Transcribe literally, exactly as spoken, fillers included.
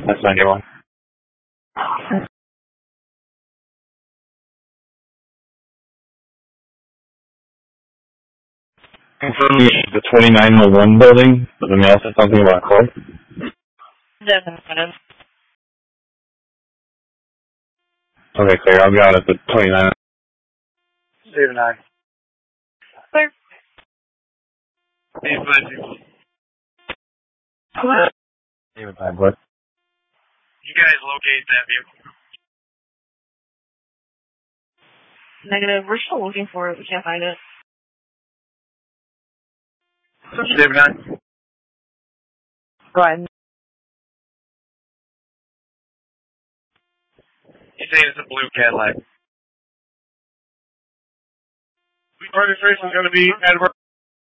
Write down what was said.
That's ninety-one. Confirming the twenty-nine oh one building, but the mail said something about Clay. Definitely. Okay, Claire, I'll be on at the twenty-nine. David nine. Clear. David nine. What? David nine, what? You guys locate that vehicle. Negative. We're still looking for it. We can't find it. David nine. Go ahead. He's saying it's a blue Cadillac. Registration is going to be Edward.